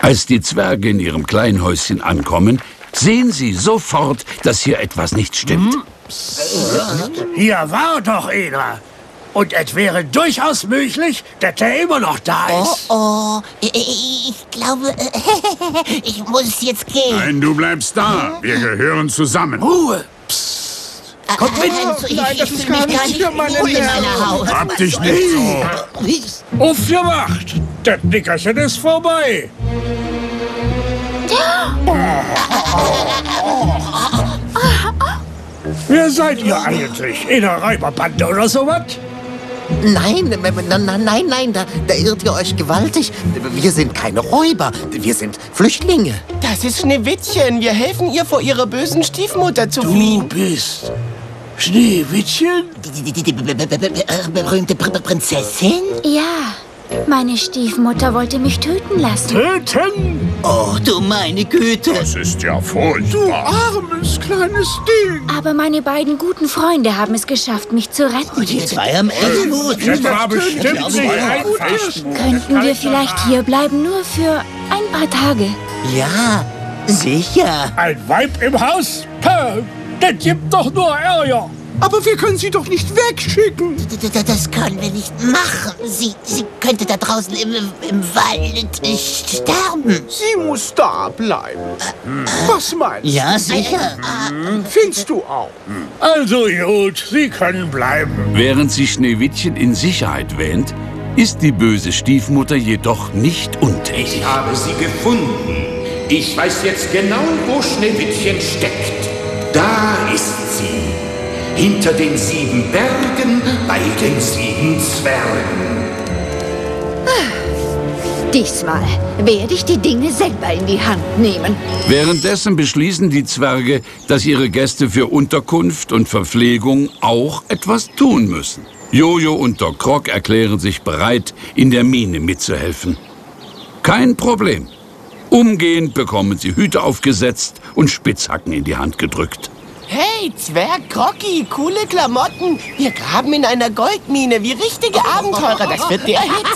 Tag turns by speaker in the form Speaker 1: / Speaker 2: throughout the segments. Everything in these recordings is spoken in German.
Speaker 1: Als die Zwerge in ihrem kleinen Häuschen ankommen, sehen sie sofort, dass hier etwas nicht stimmt.
Speaker 2: Hier war doch einer. Und es wäre durchaus möglich, dass er immer noch da ist.
Speaker 3: Ich glaube, ich muss jetzt gehen.
Speaker 4: Nein, du bleibst da. Wir gehören zusammen.
Speaker 2: Ruhe.
Speaker 3: Kommt mit.
Speaker 5: Nein, das ist gar nicht für meine
Speaker 3: wohl in meiner Haut.
Speaker 4: Hab dich nicht so.
Speaker 2: Aufgemacht. Das Nickerchen ist vorbei. Wer seid ihr eigentlich? In einer Räuberbande oder sowas?
Speaker 5: Nein, da irrt ihr euch gewaltig. Wir sind keine Räuber, wir sind Flüchtlinge.
Speaker 6: Das ist Schneewittchen. Wir helfen ihr, vor ihrer bösen Stiefmutter zu fliehen.
Speaker 2: Du bist Schneewittchen?
Speaker 3: Die berühmte Prinzessin?
Speaker 7: Ja, meine Stiefmutter wollte mich töten lassen.
Speaker 2: Töten?
Speaker 3: Oh, du meine Güte.
Speaker 4: Das ist ja furchtbar.
Speaker 2: Armes kleines Ding.
Speaker 7: Aber meine beiden guten Freunde haben es geschafft, mich zu retten.
Speaker 3: Die zwei am Ende.
Speaker 2: Das war bestimmt nicht einfach.
Speaker 7: Könnten wir vielleicht hier bleiben, nur für ein paar Tage?
Speaker 5: Ja, sicher.
Speaker 2: Ein Weib im Haus? Das gibt doch nur Ärger.
Speaker 5: Aber wir können sie doch nicht wegschicken.
Speaker 3: Das können wir nicht machen. Sie könnte da draußen im Wald sterben.
Speaker 5: Sie muss da bleiben. Was meinst du?
Speaker 3: Ja, sicher.
Speaker 5: Findest du auch?
Speaker 2: Also gut, Sie können bleiben.
Speaker 1: Während sich Schneewittchen in Sicherheit wähnt, ist die böse Stiefmutter jedoch nicht untätig.
Speaker 8: Ich habe sie gefunden. Ich weiß jetzt genau, wo Schneewittchen steckt. Da ist sie. Hinter den 7 Bergen, bei den 7 Zwergen.
Speaker 9: Diesmal werde ich die Dinge selber in die Hand nehmen.
Speaker 1: Währenddessen beschließen die Zwerge, dass ihre Gäste für Unterkunft und Verpflegung auch etwas tun müssen. Jojo und Doc Croc erklären sich bereit, in der Mine mitzuhelfen. Kein Problem. Umgehend bekommen sie Hüte aufgesetzt und Spitzhacken in die Hand gedrückt.
Speaker 6: Hey, Zwerg Crocky, coole Klamotten. Wir graben in einer Goldmine wie richtige Abenteurer. Das wird der Hit.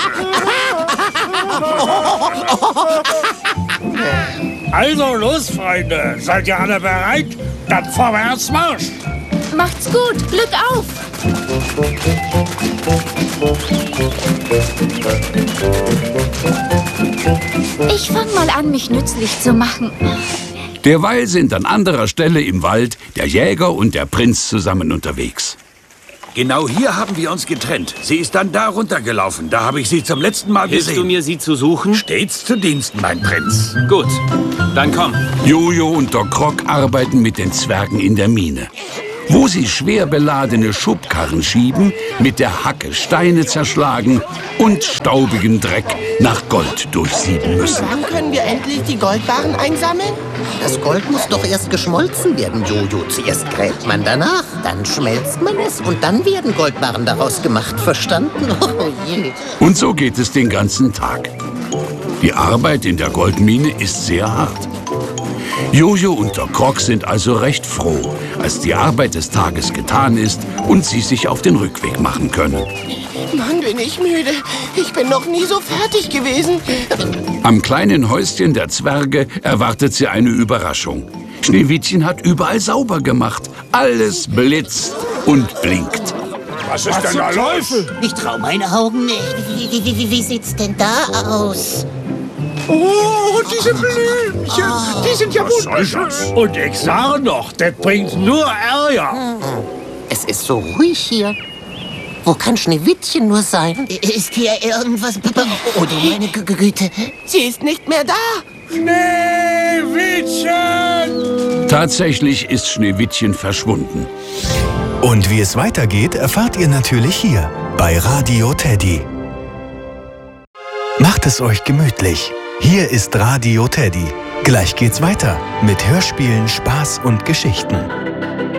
Speaker 2: Also los, Freunde. Seid ihr alle bereit? Dann vorwärts Marsch.
Speaker 7: Macht's gut, Glück auf! Ich fang mal an, mich nützlich zu machen.
Speaker 1: Derweil sind an anderer Stelle im Wald der Jäger und der Prinz zusammen unterwegs.
Speaker 10: Genau hier haben wir uns getrennt. Sie ist dann da runtergelaufen. Da habe ich sie zum letzten Mal gesehen.
Speaker 11: Hilfst du mir, sie zu suchen?
Speaker 10: Stets zu Diensten, mein Prinz.
Speaker 11: Gut, dann komm.
Speaker 1: Jojo und Doc Croc arbeiten mit den Zwergen in der Mine, wo sie schwer beladene Schubkarren schieben, mit der Hacke Steine zerschlagen und staubigen Dreck nach Gold durchsieben müssen.
Speaker 6: Wann können wir endlich die Goldbarren einsammeln?
Speaker 5: Das Gold muss doch erst geschmolzen werden, Jojo. Zuerst gräbt man danach, dann schmelzt man es und dann werden Goldbarren daraus gemacht. Verstanden? Oh je.
Speaker 1: Und so geht es den ganzen Tag. Die Arbeit in der Goldmine ist sehr hart. Jojo und Doc Croc sind also recht froh, als die Arbeit des Tages getan ist und sie sich auf den Rückweg machen können.
Speaker 6: Mann, bin ich müde. Ich bin noch nie so fertig gewesen.
Speaker 1: Am kleinen Häuschen der Zwerge erwartet sie eine Überraschung. Schneewittchen hat überall sauber gemacht. Alles blitzt und blinkt.
Speaker 4: Was ist denn da los?
Speaker 3: Ich trau meine Augen nicht. Wie sieht's denn da aus?
Speaker 2: Oh, diese Blümchen, die sind ja wunderschön. Und ich sage noch, das bringt nur Ärger.
Speaker 5: Es ist so ruhig hier. Wo kann Schneewittchen nur sein?
Speaker 3: Ist hier irgendwas... Oh, du meine Güte.
Speaker 6: Sie ist nicht mehr da.
Speaker 2: Schneewittchen!
Speaker 1: Tatsächlich ist Schneewittchen verschwunden.
Speaker 12: Und wie es weitergeht, erfahrt ihr natürlich hier bei Radio Teddy. Macht es euch gemütlich. Hier ist Radio Teddy. Gleich geht's weiter mit Hörspielen, Spaß und Geschichten.